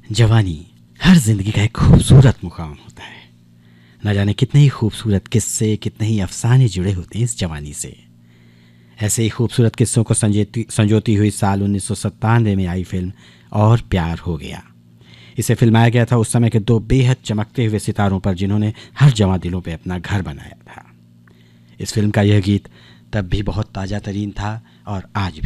जवानी हर जिंदगी का एक खूबसूरत मुकाम होता है। न जाने कितने ही खूबसूरत किस्से, कितने ही अफसाने जुड़े होते हैं इस जवानी से। ऐसे ही खूबसूरत किस्सों को संजोती हुई साल 1997 में आई फिल्म और प्यार हो गया। इसे फिल्माया गया था उस समय के दो बेहद चमकते हुए सितारों पर, जिन्होंने हर जवां दिलों पे अपना घर बनाया था। इस फिल्म का यह गीत तब भी बहुत ताज़ा तरीन था और आज